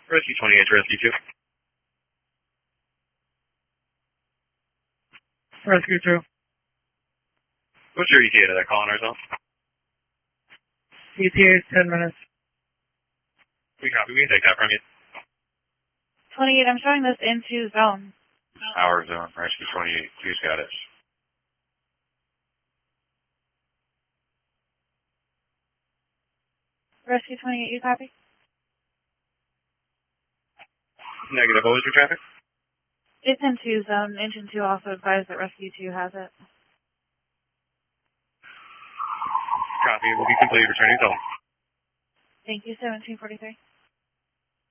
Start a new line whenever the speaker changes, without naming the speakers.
Rescue 28 to Rescue 2.
Rescue 2.
What's your ETA to that call on our zone?
ETA is 10 minutes.
We copy. We can take that from you.
28, I'm showing this into zone.
Our zone, Rescue 28. Who's got it?
Rescue 28, you copy?
Negative. What was your traffic?
It's in 2 zone. Engine 2 also advised that Rescue 2 has it.
Copy. Will be complete. Returning zone.
Thank you, 1743.